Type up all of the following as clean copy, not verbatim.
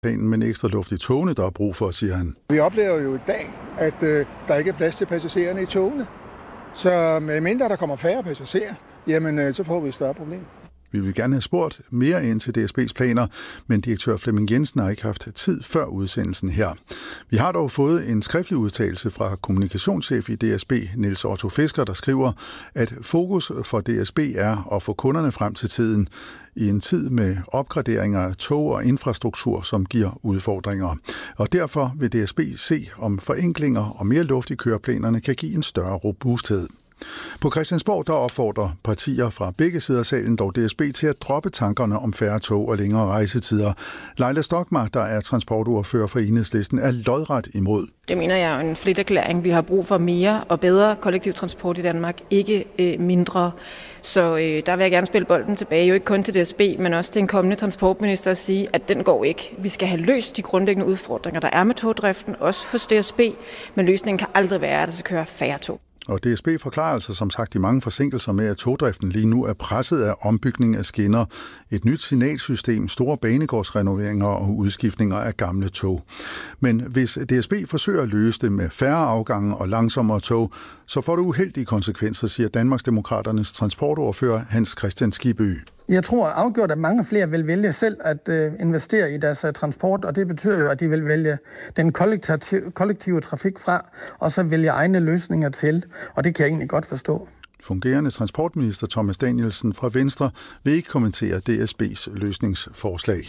planen med en ekstra luft i togene, der er brug for, siger han. Vi oplever jo i dag, at der ikke er plads til passagererne i togene. Så medmindre der kommer færre passagerer, jamen så får vi et større problem. Vi vil gerne have spurgt mere ind til DSB's planer, men direktør Flemming Jensen har ikke haft tid før udsendelsen her. Vi har dog fået en skriftlig udtalelse fra kommunikationschef i DSB, Niels Otto Fisker, der skriver, at fokus for DSB er at få kunderne frem til tiden i en tid med opgraderinger af tog og infrastruktur, som giver udfordringer. Og derfor vil DSB se, om forenklinger og mere luft i køreplanerne kan give en større robusthed. På Christiansborg der opfordrer partier fra begge sider af salen dog DSB til at droppe tankerne om færre tog og længere rejsetider. Leila Stokmar, der er transportordfører for Enhedslisten, er lodret imod. Det mener jeg er en flitterklæring. Vi har brug for mere og bedre kollektiv transport i Danmark, ikke mindre. Så der vil jeg gerne spille bolden tilbage, jo ikke kun til DSB, men også til en kommende transportminister at sige, at den går ikke. Vi skal have løst de grundlæggende udfordringer, der er med togdriften, også hos DSB, men løsningen kan aldrig være, at der skal køre færre tog. Og DSB forklarer altså som sagt de mange forsinkelser med, at togdriften lige nu er presset af ombygning af skinner, et nyt signalsystem, store banegårdsrenoveringer og udskiftninger af gamle tog. Men hvis DSB forsøger at løse det med færre afgange og langsommere tog, så får det uheldige konsekvenser, siger Danmarksdemokraternes transportordfører Hans Christian Skibby. Jeg tror afgjort, at mange flere vil vælge selv at investere i deres transport, og det betyder jo, at de vil vælge den kollektive trafik fra, og så vælge egne løsninger til, og det kan jeg egentlig godt forstå. Fungerende transportminister Thomas Danielsen fra Venstre vil ikke kommentere DSB's løsningsforslag.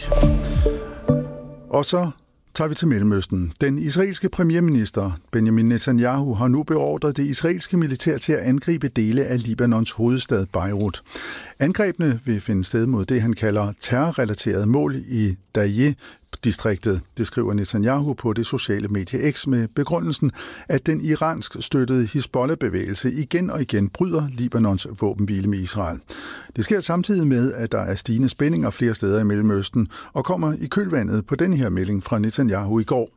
Og så tager vi til Mellemøsten. Den israelske premierminister Benjamin Netanyahu har nu beordret det israelske militær til at angribe dele af Libanons hovedstad Beirut. Angrebene vil finde sted mod det, han kalder terrorrelaterede mål i Dayeh-distriktet. Det skriver Netanyahu på det sociale medie X med begrundelsen, at den iransk støttede Hizbollah-bevægelse igen og igen bryder Libanons våbenhvile med Israel. Det sker samtidig med, at der er stigende spændinger flere steder i Mellemøsten og kommer i kølvandet på den her melding fra Netanyahu i går.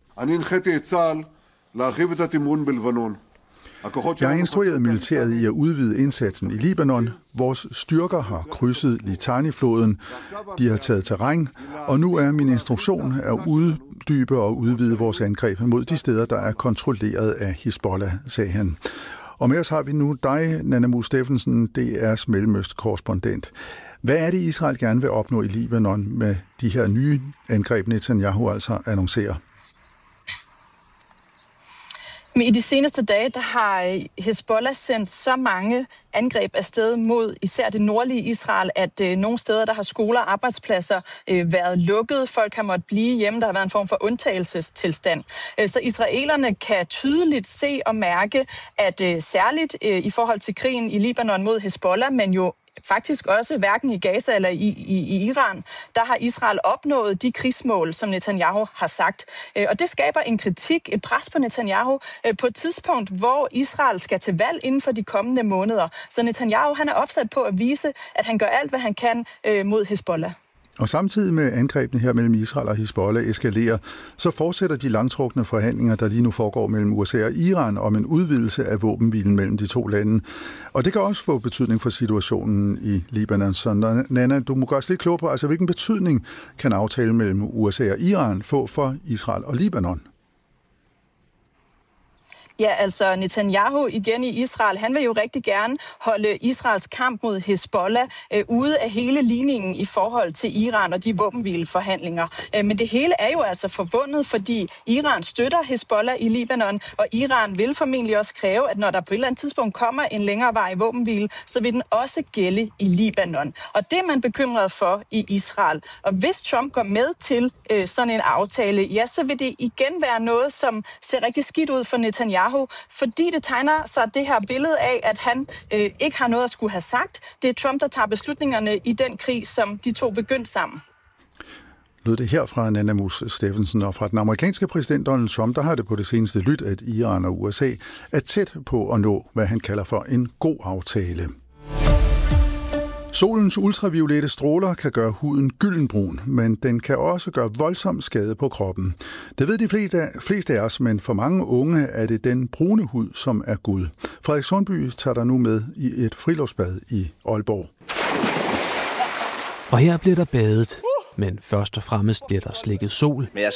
Jeg har instrueret militæret i at udvide indsatsen i Libanon. Vores styrker har krydset Litani-floden. De har taget terræn, og nu er min instruktion at uddybe og udvide vores angreb mod de steder, der er kontrolleret af Hizbollah, sagde han. Og med os har vi nu dig, Nana Steffensen, DR's Mellemøst-korrespondent. Hvad er det, Israel gerne vil opnå i Libanon med de her nye angreb, Netanyahu altså annoncerer? Men i de seneste dage, der har Hizbollah sendt så mange angreb afsted mod især det nordlige Israel, at nogle steder, der har skoler og arbejdspladser været lukket. Folk har måttet blive hjemme. Der har været en form for undtagelsestilstand. Så israelerne kan tydeligt se og mærke, at særligt i forhold til krigen i Libanon mod Hizbollah, men jo faktisk også hverken i Gaza eller i Iran, der har Israel opnået de krigsmål, som Netanyahu har sagt. Og det skaber en kritik, et pres på Netanyahu på et tidspunkt, hvor Israel skal til valg inden for de kommende måneder. Så Netanyahu han er opsat på at vise, at han gør alt, hvad han kan mod Hizbollah. Og samtidig med angrebene her mellem Israel og Hizbollah eskalerer, så fortsætter de langtrukne forhandlinger, der lige nu foregår mellem USA og Iran om en udvidelse af våbenhvilen mellem de to lande. Og det kan også få betydning for situationen i Libanon. Så Nana, du må gøre os lidt klog på, altså hvilken betydning kan aftalen mellem USA og Iran få for Israel og Libanon? Ja, altså Netanyahu igen i Israel, han vil jo rigtig gerne holde Israels kamp mod Hizbollah ude af hele ligningen i forhold til Iran og de våbenhvileforhandlinger. Men det hele er jo altså forbundet, fordi Iran støtter Hizbollah i Libanon, og Iran vil formentlig også kræve, at når der på et eller andet tidspunkt kommer en længere vej våbenhvile, så vil den også gælde i Libanon. Og det er man bekymret for i Israel. Og hvis Trump går med til sådan en aftale, ja, så vil det igen være noget, som ser rigtig skidt ud for Netanyahu, fordi det tegner sig det her billede af, at han ikke har noget at skulle have sagt. Det er Trump, der tager beslutningerne i den krig, som de to begyndte sammen. Lød det her fra Nana Steffensen, og fra den amerikanske præsident Donald Trump, der har det på det seneste lyt, at Iran og USA er tæt på at nå, hvad han kalder for en god aftale. Solens ultraviolette stråler kan gøre huden gyldenbrun, men den kan også gøre voldsom skade på kroppen. Det ved de fleste af os, men for mange unge er det den brune hud, som er Gud. Frederik Sundby tager dig nu med i et friluftsbad i Aalborg. Og her bliver der badet Men først og fremmest bliver der slikket sol. Men jeg